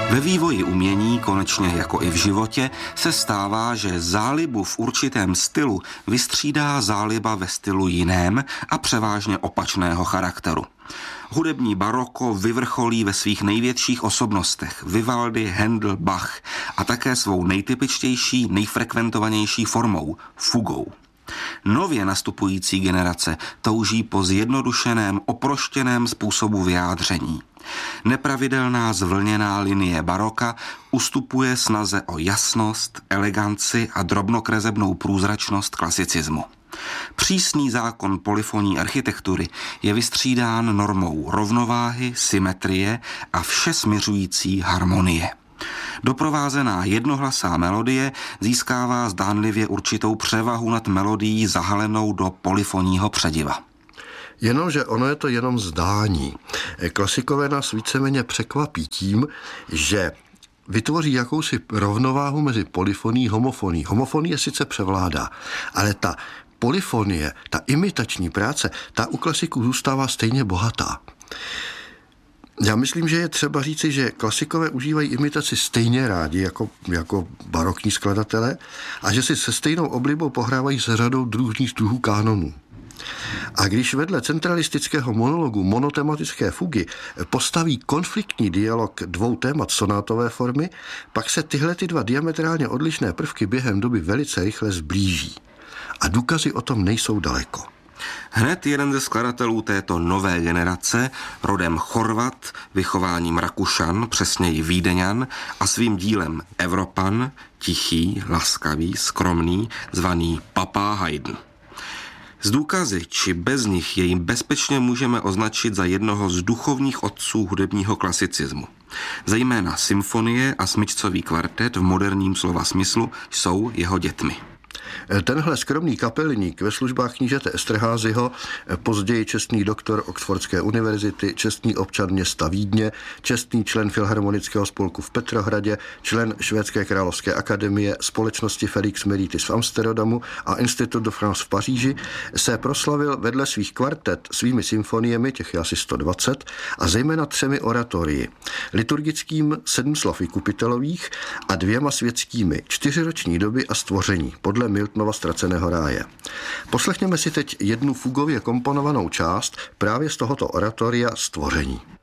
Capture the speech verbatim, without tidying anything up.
Ve vývoji umění, konečně jako i v životě, se stává, že zálibu v určitém stylu vystřídá záliba ve stylu jiném a převážně opačného charakteru. Hudební baroko vyvrcholí ve svých největších osobnostech Vivaldi, Handel, Bach a také svou nejtypičtější, nejfrekventovanější formou, fugou. Nově nastupující generace touží po zjednodušeném, oproštěném způsobu vyjádření. Nepravidelná zvlněná linie baroka ustupuje snaze o jasnost, eleganci a drobnokresebnou průzračnost klasicismu. Přísný zákon polyfonní architektury je vystřídán normou rovnováhy, symetrie a všesměřující harmonie. Doprovázená jednohlasá melodie získává zdánlivě určitou převahu nad melodií zahalenou do polyfonního přediva. Jenomže ono je to jenom zdání. Klasikové nás víceméně překvapí tím, že vytvoří jakousi rovnováhu mezi polyfonií a homofonií. Homofonie sice převládá, ale ta polyfonie, ta imitační práce, ta u klasiků zůstává stejně bohatá. Já myslím, že je třeba říci, že klasikové užívají imitaci stejně rádi jako, jako barokní skladatelé a že si se stejnou oblibou pohrávají s řadou různých druhů kánonů. A když vedle centralistického monologu monotematické fugy postaví konfliktní dialog dvou témat sonátové formy, pak se tyhle ty dva diametrálně odlišné prvky během doby velice rychle zblíží. A důkazy o tom nejsou daleko. Hned jeden ze skladatelů této nové generace, rodem Chorvat, vychováním Rakušan, přesněji Vídeňan a svým dílem Evropan, tichý, laskavý, skromný, zvaný Papa Haydn. Z důkazy či bez nich jej bezpečně můžeme označit za jednoho z duchovních otců hudebního klasicismu. Zejména symfonie a smyčcový kvartet v moderním slova smyslu jsou jeho dětmi. Tenhle skromný kapelník ve službách knížete Esterházyho, později čestný doktor Oxfordské univerzity, čestný občan města Vídně, čestný člen Filharmonického spolku v Petrohradě, člen Švédské královské akademie, společnosti Felix Meritis v Amsterdamu a Institut de France v Paříži, se proslavil vedle svých kvartet svými symfoniemi, těch je asi sto dvacet, a zejména třemi oratorii. Liturgickým sedm slov kupitelových a dvěma světskými, čtyřiroční doby a stvoření, podle Miltonova Ztraceného ráje. Poslechněme si teď jednu fugově komponovanou část právě z tohoto oratoria Stvoření.